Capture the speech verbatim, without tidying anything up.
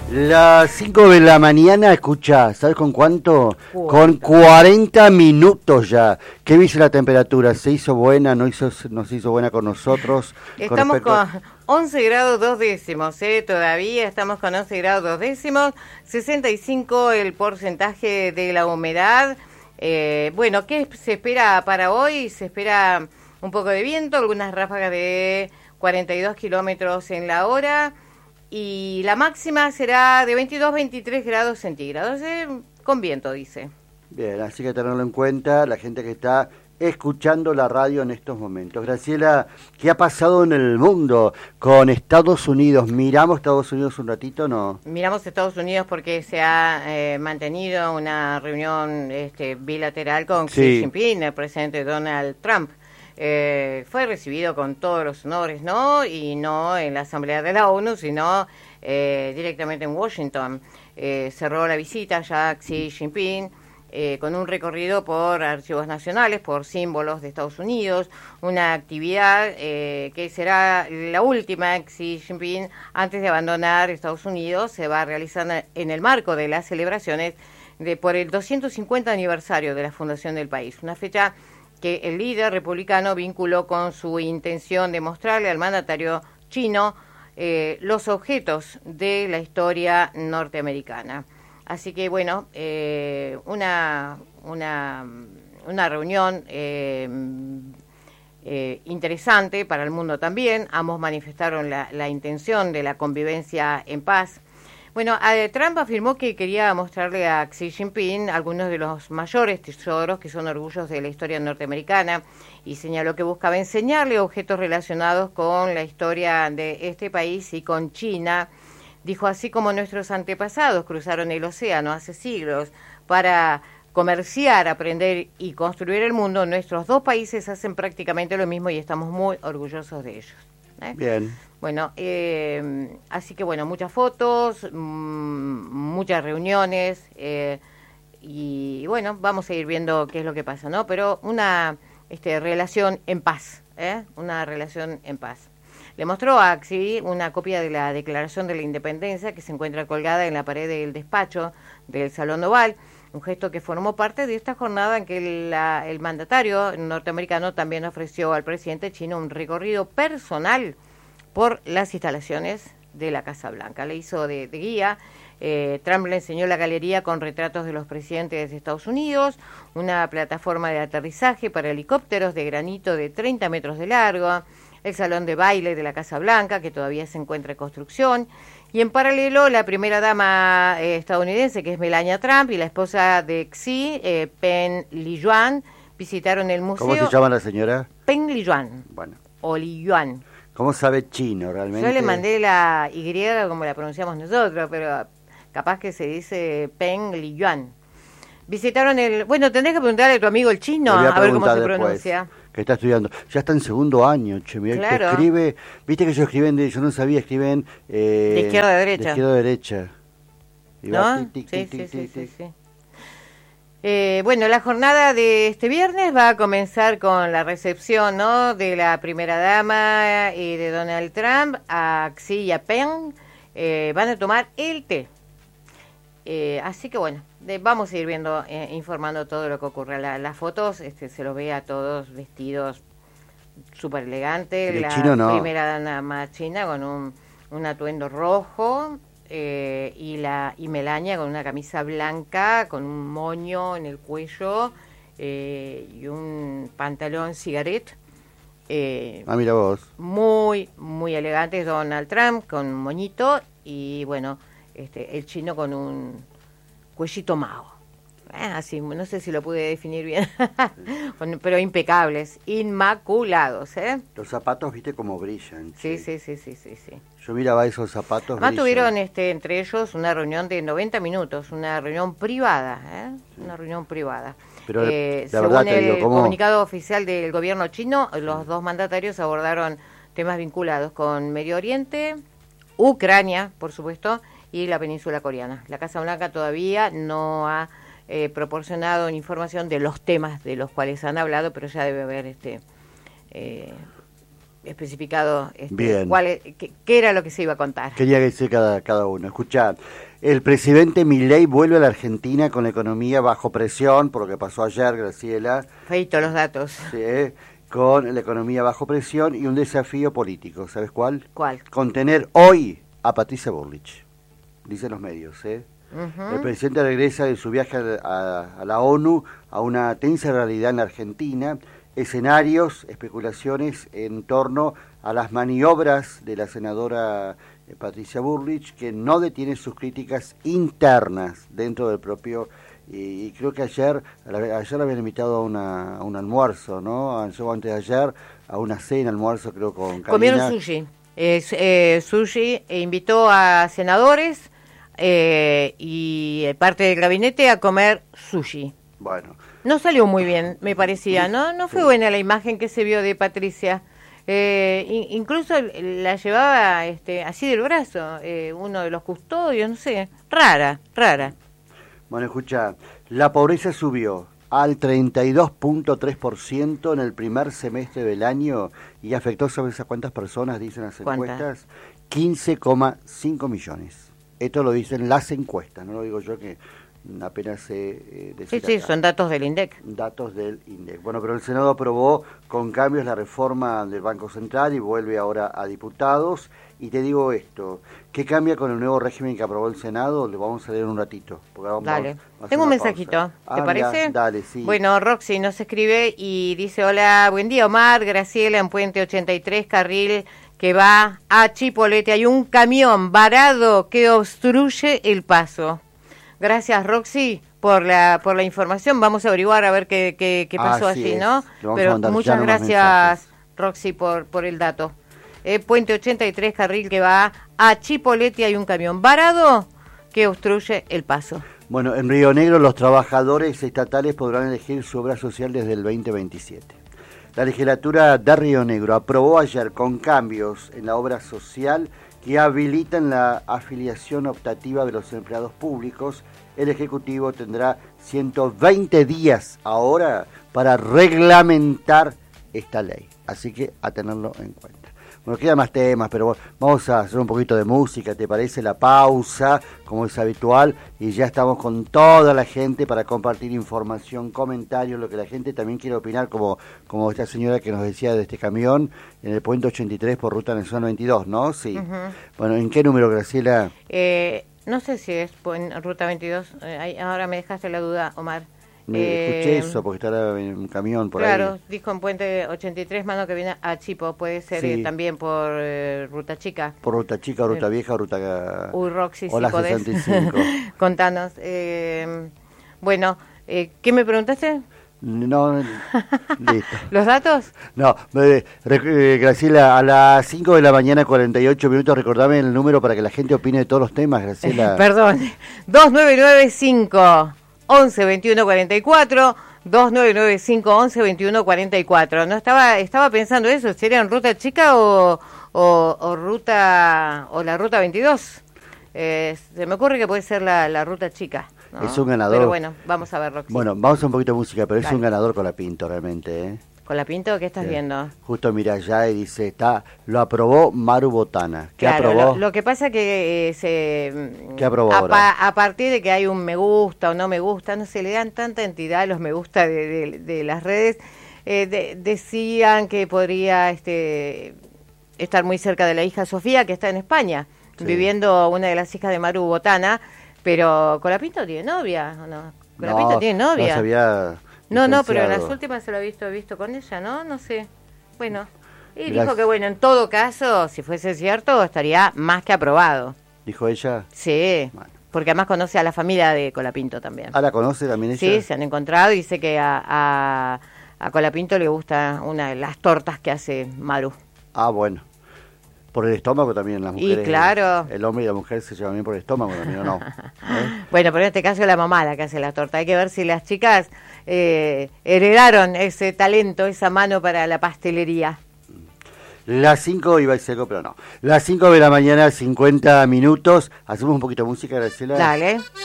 Las cinco de la mañana, escucha, ¿sabes con cuánto? cuarenta. Con cuarenta minutos ya. ¿Qué dice la temperatura? ¿Se hizo buena? ¿No hizo, no se hizo buena con nosotros? Estamos con, con once grados dos décimos, ¿eh? Todavía estamos con once grados dos décimos, sesenta y cinco el porcentaje de la humedad. Eh, bueno, ¿qué se espera para hoy? Se espera un poco de viento, algunas ráfagas de cuarenta y dos kilómetros en la hora. Y la máxima será de veintidós a veintitrés grados centígrados, ¿eh? Con viento, dice. Bien, así que tenerlo en cuenta, la gente que está escuchando la radio en estos momentos. Graciela, ¿qué ha pasado en el mundo con Estados Unidos? ¿Miramos Estados Unidos un ratito no? Miramos Estados Unidos porque se ha eh, mantenido una reunión este, bilateral con Sí. Xi Jinping, el presidente Donald Trump. Eh, fue recibido con todos los honores, ¿no? Y no en la Asamblea de la ONU, sino eh, directamente en Washington. Eh, cerró la visita ya Xi Jinping eh, con un recorrido por archivos nacionales, por símbolos de Estados Unidos, una actividad eh, que será la última Xi Jinping antes de abandonar Estados Unidos. Se va a realizar en el marco de las celebraciones de por el doscientos cincuenta aniversario de la fundación del país, una fecha que el líder republicano vinculó con su intención de mostrarle al mandatario chino eh, los objetos de la historia norteamericana. Así que, bueno, eh, una, una, una reunión eh, eh, interesante para el mundo también. Ambos manifestaron la, la intención de la convivencia en paz. Bueno, eh, Trump afirmó que quería mostrarle a Xi Jinping algunos de los mayores tesoros que son orgullos de la historia norteamericana y señaló que buscaba enseñarle objetos relacionados con la historia de este país y con China. Dijo, así como nuestros antepasados cruzaron el océano hace siglos para comerciar, aprender y construir el mundo, nuestros dos países hacen prácticamente lo mismo y estamos muy orgullosos de ellos. ¿eh? Bien. Bueno, eh, así que bueno, muchas fotos, mmm, muchas reuniones eh, y bueno, vamos a ir viendo qué es lo que pasa, ¿no? Pero una este, relación en paz, ¿eh? Una relación en paz. Le mostró a Xi una copia de la Declaración de la Independencia que se encuentra colgada en la pared del despacho del Salón Oval, un gesto que formó parte de esta jornada en que la, el mandatario norteamericano también ofreció al presidente chino un recorrido personal por las instalaciones de la Casa Blanca. Le hizo de, de guía. Eh, Trump le enseñó la galería con retratos de los presidentes de Estados Unidos, una plataforma de aterrizaje para helicópteros de granito de treinta metros de largo, el salón de baile de la Casa Blanca, que todavía se encuentra en construcción, y en paralelo la primera dama eh, estadounidense, que es Melania Trump, y la esposa de Xi, eh, Peng Liyuan, visitaron el museo. ¿Cómo se llama la señora? Peng Liyuan. Bueno. O Liyuan. ¿Cómo sabe chino realmente? Yo le mandé la Y como la pronunciamos nosotros, pero capaz que se dice Peng Liyuan. Visitaron el... Bueno, tendrás que preguntarle a tu amigo el chino a, a ver cómo se después, pronuncia. Que está estudiando. Ya está en segundo año, che, mirá, Claro. que escribe... Viste que ellos escriben, de, yo no sabía, escriben... Eh, de izquierda a derecha. De izquierda a derecha. Y ¿No? va, tic, tic, Sí, tic, sí, tic, sí, tic, sí, tic. sí. Eh, bueno, la jornada de este viernes va a comenzar con la recepción, ¿no?, de la primera dama y de Donald Trump a Xi y a Peng. Eh, van a tomar el té. Eh, así que bueno, de, vamos a ir viendo, eh, informando todo lo que ocurre. La, las fotos este, se los ve a todos vestidos súper elegantes. El La chino no. primera dama china con un, un atuendo rojo. Eh, y la y Melania con una camisa blanca, con un moño en el cuello eh, y un pantalón cigarette. Eh, Ah, mira vos. muy, muy elegantes. Donald Trump con un moñito y bueno, este el chino con un cuellito Mao. Eh, así, no sé si lo pude definir bien, pero impecables, inmaculados, ¿eh? Los zapatos, viste cómo brillan. Sí, che. sí, sí, sí, sí, sí. Yo miraba esos zapatos. Además brillan. tuvieron este, entre ellos una reunión de noventa minutos, una reunión privada, ¿eh? Sí. Una reunión privada. Pero eh, la según verdad te el digo, ¿cómo? comunicado oficial del gobierno chino, los dos mandatarios abordaron temas vinculados con Medio Oriente, Ucrania, por supuesto, y la península coreana. La Casa Blanca todavía no ha eh, proporcionado información de los temas de los cuales han hablado, pero ya debe haber este... Eh, especificado este, Bien. cuál es- qué, qué era lo que se iba a contar. Quería que decir cada, cada uno. Escuchá, el presidente Milei vuelve a la Argentina con la economía bajo presión, por lo que pasó ayer, Graciela, Feito los datos. ¿sí? Con la economía bajo presión y un desafío político. ¿Sabes cuál? ¿Cuál? Contener hoy a Patricia Bullrich, dicen los medios. ¿eh? Ujú. El presidente regresa de su viaje a, a- a la ONU a una tensa realidad en la Argentina, escenarios, especulaciones en torno a las maniobras de la senadora eh, Patricia Bullrich, que no detiene sus críticas internas dentro del propio, y, y creo que ayer la- ayer la habían invitado a, una, a un almuerzo, ¿no? Yo antes de ayer, a una cena, almuerzo creo con Comieron Karina. sushi. Eh, s- eh, sushi e invitó a senadores eh, y parte del gabinete a comer sushi. Bueno, No salió muy bien, me parecía, ¿no? No fue Sí. buena la imagen que se vio de Patricia. Eh, in- incluso la llevaba este, así del brazo, eh, uno de los custodios, no sé, rara, rara. Bueno, escucha, la pobreza subió al treinta y dos punto tres por ciento en el primer semestre del año y afectó, ¿sabes a cuántas personas dicen las ¿Cuántas? encuestas? quince coma cinco millones. Esto lo dicen las encuestas, no lo digo yo que apenas sé eh, Sí, decir sí, acá. son datos del INDEC. Datos del INDEC. Bueno, pero el Senado aprobó con cambios la reforma del Banco Central y vuelve ahora a diputados. Y te digo esto, ¿qué cambia con el nuevo régimen que aprobó el Senado? Lo vamos a leer un ratito. Porque vamos, Dale. vamos a hacer Tengo un una mensajito, pausa. ¿te Ah, mirá, parece? dale, sí. Bueno, Roxy nos escribe y dice, hola, buen día Omar, Graciela, en Puente ochenta y tres, carril que va a Chipolete. Hay un camión varado que obstruye el paso. Gracias, Roxy, por la por la información. Vamos a averiguar a ver qué, qué, qué pasó Así allí, es. ¿no? Le vamos a Pero mandar ya muchas nomás gracias, mensajes. Roxy, por, por el dato. Eh, Puente ochenta y tres, carril que va a Chipolete. Hay un camión varado que obstruye el paso. Bueno, en Río Negro los trabajadores estatales podrán elegir su obra social desde el veinte veintisiete. La legislatura de Río Negro aprobó ayer con cambios en la obra social que habilitan la afiliación optativa de los empleados públicos. El Ejecutivo tendrá ciento veinte días ahora para reglamentar esta ley. Así que a tenerlo en cuenta. Bueno, quedan más temas, pero vamos a hacer un poquito de música, ¿te parece? La pausa, como es habitual, y ya estamos con toda la gente para compartir información, comentarios, lo que la gente también quiere opinar, como, como esta señora que nos decía de este camión en el puente ochenta y tres por ruta nacional veintidós, ¿no? Sí. Ujú. Bueno, ¿en qué número, Graciela? Eh, no sé si es po- en Ruta veintidós, eh, ahí- ahora me dejaste la duda, Omar. Me Eh, escuché eso, porque estará en un camión por claro, ahí. dijo en Puente ochenta y tres, mano que viene a Chipo, puede ser Sí. eh, también por eh, Ruta Chica. Por ruta chica, ruta vieja, ruta... Uy, Roxy, o si la podés. sesenta y cinco. Contanos. Eh, bueno, eh, ¿qué me preguntaste? No, listo. ¿Los datos? No, me- rec- eh, Graciela, a las cinco de la mañana, cuarenta y ocho minutos, recordame el número para que la gente opine de todos los temas, Graciela. Perdón, dos nueve nueve cinco once veintiuno cuarenta y cuatro, dos nueve nueve cinco once veintiuno cuarenta y cuatro. No estaba estaba pensando eso, ¿sería en Ruta Chica o, o, o ruta o la Ruta veintidós? Eh, se me ocurre que puede ser la, la Ruta Chica, ¿no? Es un ganador. Pero bueno, vamos a ver, Roxy. Bueno, vamos a un poquito de música, pero es Dale. un ganador con la Pinto realmente, ¿eh? ¿Con la Pinto qué estás Sí. viendo? Justo mira allá y dice, está, lo aprobó Maru Botana. ¿Qué Claro, aprobó? Lo, lo que pasa que eh, se ¿Qué aprobó a, ahora? pa- a partir de que hay un me gusta o no me gusta, no se le dan tanta entidad a los me gusta de, de- de las redes, eh, de- decían que podría este estar muy cerca de la hija Sofía, que está en España, Sí. viviendo una de las hijas de Maru Botana, pero Colapinto tiene novia, ¿o no? Colapinto No, tiene novia. No, se había No, no, pero en las licenciado. últimas se lo he visto, visto con ella, ¿no? No sé. Bueno, y Mirá, dijo que, bueno, en todo caso, si fuese cierto, estaría más que aprobado. Dijo ella. Sí, Bueno. porque además conoce a la familia de Colapinto también. ¿Ah, la conoce también ella? Sí, se han encontrado y dice que a, a, a Colapinto le gusta una de las tortas que hace Maru. Ah, bueno. Por el estómago también, las Y mujeres. claro. El hombre y la mujer se llevan bien por el estómago también, ¿o no? ¿Eh? Bueno, pero en este caso es la mamá la que hace la torta. Hay que ver si las chicas eh, heredaron ese talento, esa mano para la pastelería. Las cinco iba a seco, pero no. Las cinco de la mañana, cincuenta minutos. Hacemos un poquito de música, Graciela. Dale.